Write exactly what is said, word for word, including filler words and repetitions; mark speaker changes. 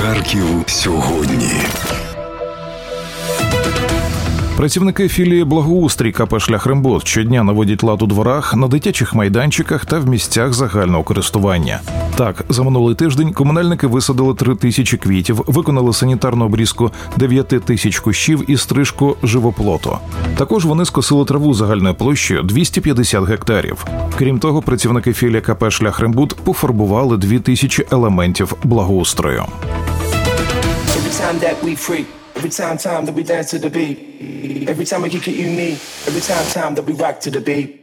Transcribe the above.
Speaker 1: Харків сьогодні.
Speaker 2: Працівники філії «Благоустрій» КП «Шляхрембуд» щодня наводять лад у дворах, на дитячих майданчиках та в місцях загального користування. Так, за минулий тиждень комунальники висадили три тисячі квітів, виконали санітарну обрізку дев'ять тисяч кущів і стрижку живоплоту. Також вони скосили траву загальною площею двісті п'ятдесят гектарів. Крім того, працівники філії КП «Шляхрембуд» пофарбували дві тисячі елементів благоустрою.
Speaker 3: Every time, time that we dance to the beat. Every time we kick it unique. Every time, time that we rock to the beat.